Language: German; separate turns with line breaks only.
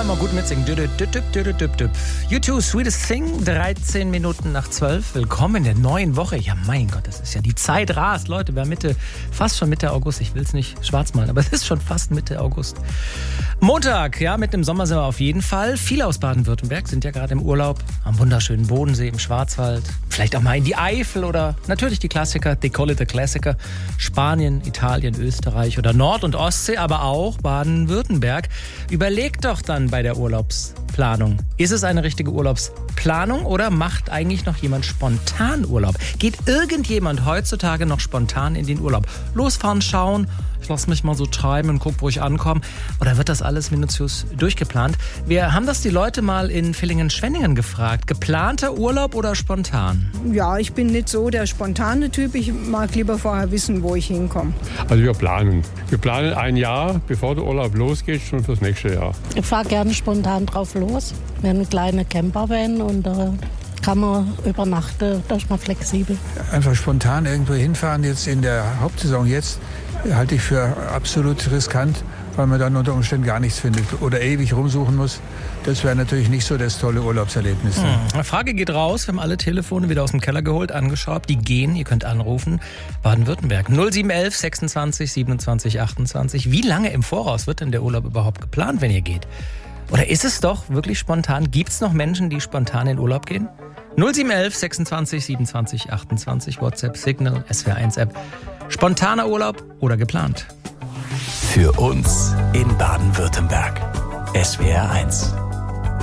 mal gut mitsingen. U2, Sweetest Thing, 13 Minuten nach 12. Willkommen in der neuen Woche. Ja, mein Gott, das ist ja, die Zeit rast. Leute, wir haben fast schon Mitte August. Ich will es nicht schwarz malen, aber es ist schon fast Mitte August. Montag, ja, mitten im Sommer sind wir auf jeden Fall. Viele aus Baden-Württemberg sind ja gerade im Urlaub. Am wunderschönen Bodensee, im Schwarzwald. Vielleicht auch mal in die Eifel oder natürlich die Klassiker, dekollete Klassiker. Spanien, Italien, Österreich oder Nord- und Ostsee, aber auch Baden-Württemberg. Überlegt doch dann bei der Urlaubsplanung. Ist es eine richtige Urlaubsplanung oder macht eigentlich noch jemand spontan Urlaub? Geht irgendjemand heutzutage noch spontan in den Urlaub? Losfahren, schauen, ich lasse mich mal so treiben und guck, wo ich ankomme. Oder wird das alles minutiös durchgeplant? Wir haben das die Leute mal in Villingen-Schwenningen gefragt. Geplanter Urlaub oder spontan?
Ja, ich bin nicht so der spontane Typ. Ich mag lieber vorher wissen, wo ich hinkomme.
Also wir planen. Wir planen ein Jahr, bevor der Urlaub losgeht, schon fürs nächste Jahr.
Ich fahre gerne spontan drauf los. Wir haben eine kleine Campervan und kann man übernachten, da ist man flexibel.
Einfach spontan irgendwo hinfahren, jetzt in der Hauptsaison jetzt, halte ich für absolut riskant, weil man dann unter Umständen gar nichts findet oder ewig rumsuchen muss. Das wäre natürlich nicht so das tolle Urlaubserlebnis.
Eine Frage geht raus. Wir haben alle Telefone wieder aus dem Keller geholt, angeschraubt. Die gehen, ihr könnt anrufen. Baden-Württemberg 0711 26 27 28. Wie lange im Voraus wird denn der Urlaub überhaupt geplant, wenn ihr geht? Oder ist es doch wirklich spontan? Gibt es noch Menschen, die spontan in Urlaub gehen? 0711 26 27 28. WhatsApp, Signal, SWR1-App. Spontaner Urlaub oder geplant?
Für uns in Baden-Württemberg. SWR1.